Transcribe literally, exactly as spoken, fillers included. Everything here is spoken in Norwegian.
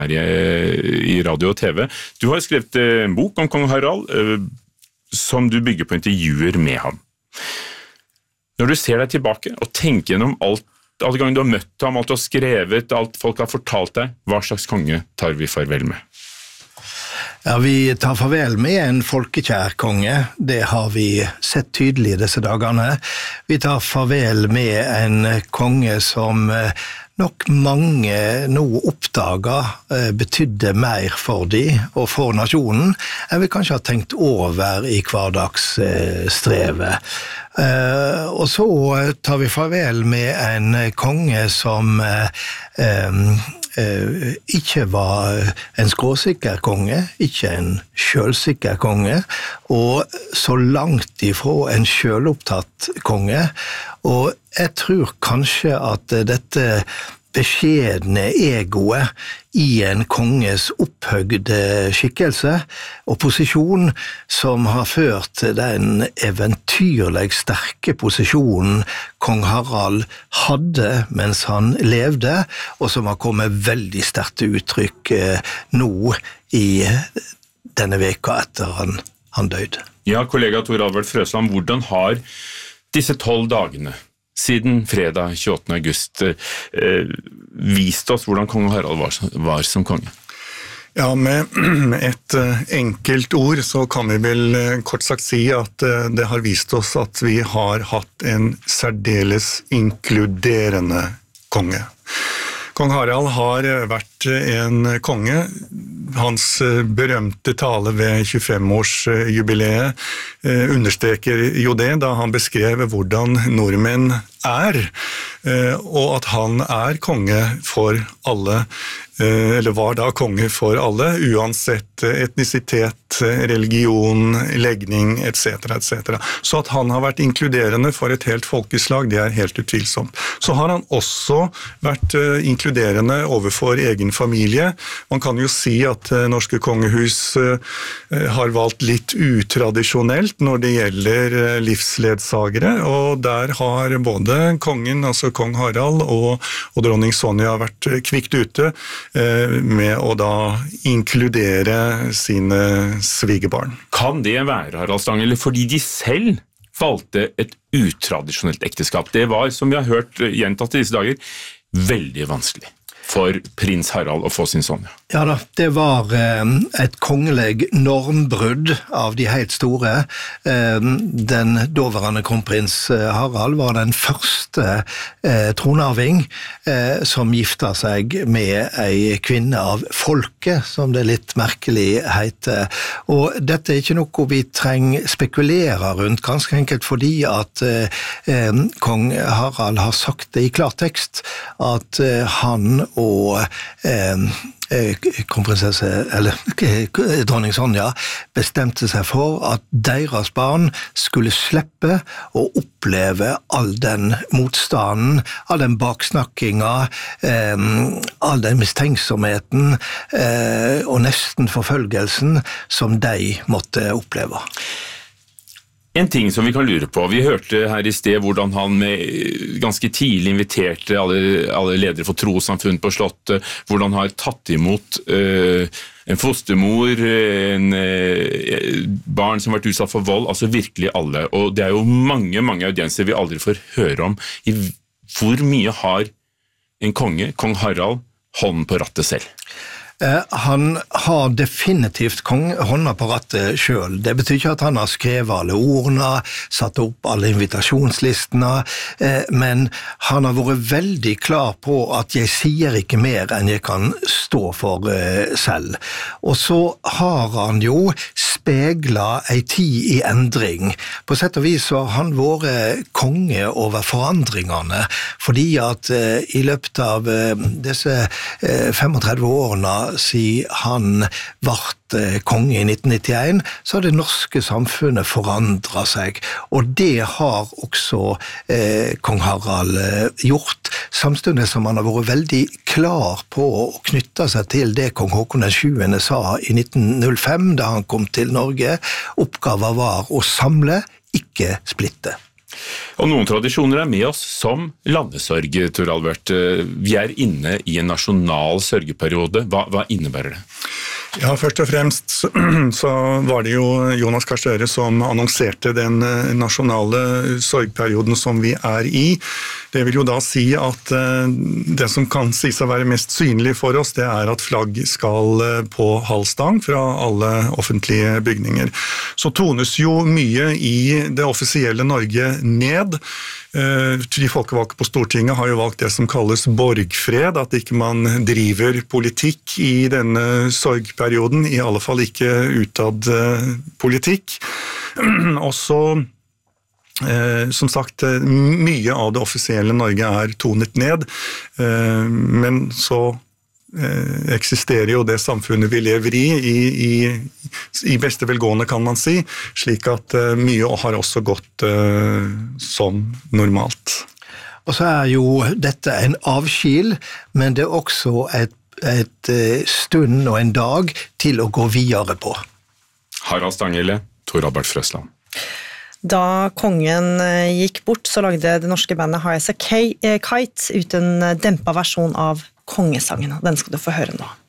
her i, i radio og TV. Du har skrevet en bok om kong Harald, som du bygger på intervjuer med ham. Når du ser deg tilbake og tenker gjennom alt, alle ganger du har møtt ham, alt du har skrevet, alt folk har fortalt deg, hva slags konge tar vi farvel med? Ja, vi tar farvel med en folkekjær konge, det har vi sett tydelig disse dagene. Vi tar farvel med en konge som nok mange nå oppdager betydde mer for de og for nasjonen enn vi kanskje har tenkt over i hverdagsstrevet. Og så tar vi farvel med en konge som Uh, ikke var en skråsikker konge, ikke en selvsikker konge, og så langt ifra en selvopptatt konge. Og jeg tror kanskje at dette beskjedne egoet i en konges opphøgde skikkelse og posisjon som har ført til den eventyrlig sterke posisjonen kong Harald hadde mens han levde, og som har kommet veldig sterkt til uttrykk nå i denne veka etter han, han døde. Ja, kollega Tor Albert Frøsland, hvordan har disse tolv dagene siden fredag tjueåttende august eh, vist oss hvordan kong Harald var, var som konge? Ja, med et enkelt ord så kan vi vel kort sagt si at det har vist oss at vi har hatt en særdeles inkluderende konge. Kong Harald har vært en konge. Hans berømte tale ved tjuefem-årsjubileet understreker jo det, da han beskrev hvordan nordmenn er, og at han er konge for alle, eller var da konge for alle, uansett etnisitet, religion, legning, et cetera et cetera. Så at han har vært inkluderende for et helt folkeslag, det er helt utvilsomt. Så har han også vært inkluderende overfor egen familie. Man kan jo si at norske kongehus har valgt litt utradisjonelt når det gjelder livsledsagere, og der har både kongen, altså kong Harald og, og dronning Sonja vært kvikt ute eh, med å da inkludere sine svigerbarn. Kan det være, Harald Stange, eller fordi de selv valgte et utradisjonelt ekteskap? Det var, som vi har hørt gjentatt i disse dager, veldig vanskelig for prins Harald å få sin Sonja. Ja da, det var eh, et kongelig normbrudd av de helt store. Eh, den dåværende kronprins Harald var den første eh, tronarving eh, som gifta seg med ei kvinne av folket, som det litt merkelig heter. Og dette er ikke noe vi trenger spekulere rundt, ganske enkelt fordi at eh, kong Harald har sagt det i klartekst, at eh, han og eh, kronprinsesse, eller dronning Sonja, bestemte seg for at deres barn skulle slippe å oppleve all den motstanden, all den baksnakkinga, eh, all den mistenksomheten eh, og nesten forfølgelsen som de måtte oppleve. En ting som vi kan lure på, vi hørte her i sted hvordan han med ganske tidlig inviterte alle, alle ledere for trossamfunn på slottet, hvordan han har tatt imot uh, en fostermor, en uh, barn som har vært utsatt for vold, altså virkelig alle. Og det er jo mange, mange audienser vi aldri får høre om. I hvor mye har en konge, kong Harald, hånden på rattet selv? Han har definitivt kong hånda på rattet selv. Det betyr ikke at han har skrevet alle ordene, satt opp alle invitasjonslistene, men han har vært veldig klar på at jeg sier ikke mer enn jeg kan stå for selv. Og så har han jo speglet ei tid i endring. På sett og vis har han vært konge over forandringene, fordi at i løpet av disse femogtredve årene siden han ble konge i nitten nittien, så har det norske samfunnet forandret seg, og det har også eh, kong Harald eh, gjort, samtidig som han har vært veldig klar på å knytte seg til det kong Håkon den sjuende sa i nitten null fem, da han kom til Norge. Oppgaven var å samle, ikke splitte. Og noen tradisjoner er med oss som landesorg, Tor Albert. Vi er inne i en nasjonal sørgeperiode. Hva, hva innebærer det? Ja, først og fremst så var det jo Jonas Gahr Støre som annonserte den nasjonale sorgperioden som vi er i. Det vil jo da si at det som kan sies å være mest synlig for oss, det er at flagg skal på halvstang fra alle offentlige bygninger. Så tones jo mye i det offisielle Norge ned. De folkevalgte på Stortinget har jo valgt det som kalles borgfred, at ikke man driver politikk i denne sorgperioden, i alle fall ikke utad politikk. Og så, som sagt, mye av det offisielle Norge er tonet ned, men så eksisterer jo det samfunnet vi lever i, i, i, i beste velgående kan man si, slik at uh, mye har også gått uh, som normalt. Og så er jo dette en avskil, men det er også et, et stund og en dag til å gå videre på. Harald Stanghelle, Tor Albert Frøsland. Da kongen gikk bort, så lagde det norske bandet High as a Kite ut en dempet versjon av kongesangen. Den skal du få høre nå.